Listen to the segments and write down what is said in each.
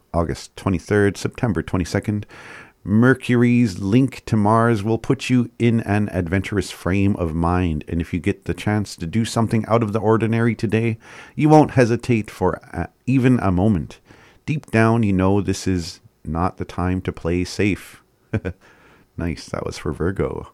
August 23rd, September 22nd. Mercury's link to Mars will put you in an adventurous frame of mind, and if you get the chance to do something out of the ordinary today, you won't hesitate for even a moment. Deep down, you know this is not the time to play safe. Nice, that was for Virgo.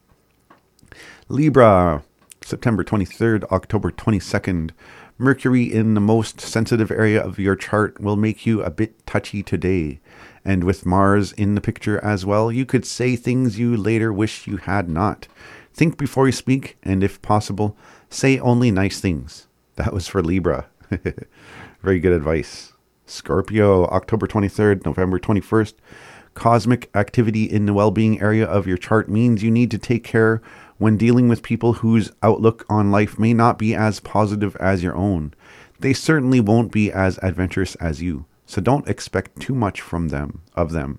Libra, September 23rd, October 22nd. Mercury in the most sensitive area of your chart will make you a bit touchy today. And with Mars in the picture as well, you could say things you later wish you had not. Think before you speak, and if possible, say only nice things. That was for Libra. Very good advice. Scorpio, October 23rd, November 21st. Cosmic activity in the well-being area of your chart means you need to take care when dealing with people whose outlook on life may not be as positive as your own. They certainly won't be as adventurous as you. So don't expect too much from them, of them.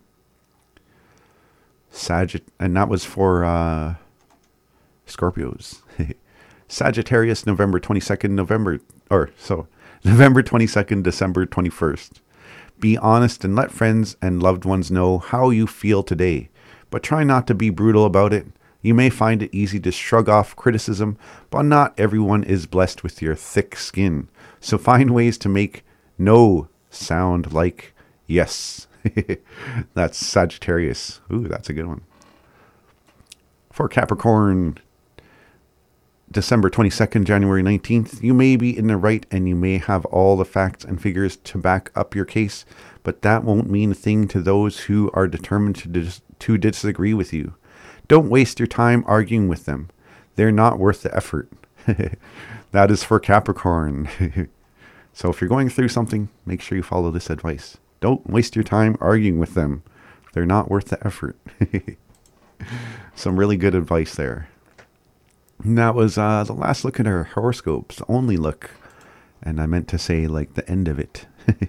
And that was for Scorpios. Sagittarius, November 22nd, November 22nd, December 21st. Be honest and let friends and loved ones know how you feel today, but try not to be brutal about it. You may find it easy to shrug off criticism, but not everyone is blessed with your thick skin. So find ways to make no sound like yes. That's Sagittarius. Ooh, that's a good one. For Capricorn, December 22nd, January 19th, you may be in the right and you may have all the facts and figures to back up your case, but that won't mean a thing to those who are determined to disagree with you. Don't waste your time arguing with them. They're not worth the effort. That is for Capricorn. So if you're going through something, make sure you follow this advice. Don't waste your time arguing with them. They're not worth the effort. Some really good advice there. And that was the last look at our horoscopes, the only look. And I meant to say like the end of it.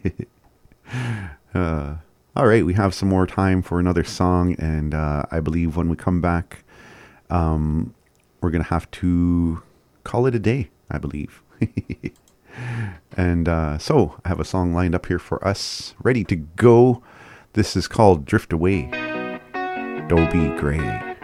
All right, we have some more time for another song. And I believe when we come back, we're going to have to call it a day, I believe. And so I have a song lined up here for us, ready to go. This is called Drift Away, Dobie Gray.